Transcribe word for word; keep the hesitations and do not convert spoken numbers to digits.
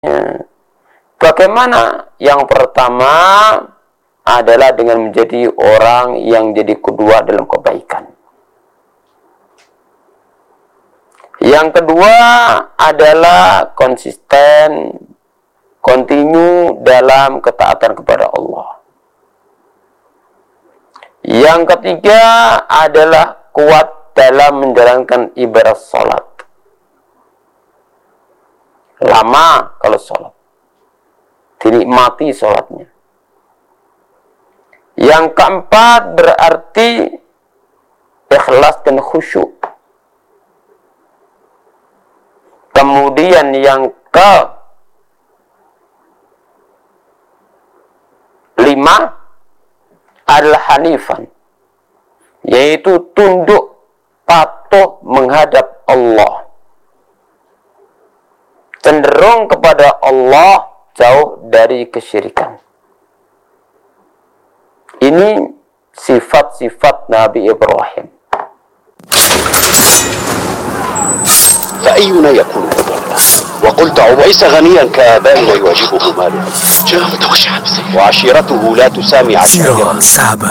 Bagaimana? Yang pertama adalah dengan menjadi orang yang jadi kedua dalam kebaikan. Yang kedua adalah konsisten, kontinu dalam ketaatan kepada Allah. Yang ketiga adalah kuat dalam menjalankan ibadah sholat. Lama kalau sholat, dinikmati sholatnya. Yang keempat berarti ikhlas dan khusyuk. Kemudian yang ke lima adalah hanifan, yaitu tunduk patuh menghadap Allah, cenderung kepada Allah, jauh dari kesyirikan. Ini sifat-sifat Nabi Ibrahim. فأينا يكون مضلا وقلت عويس غنيا كآبائنا يواجهه ماله وعشيرته لا تسامي عشيرة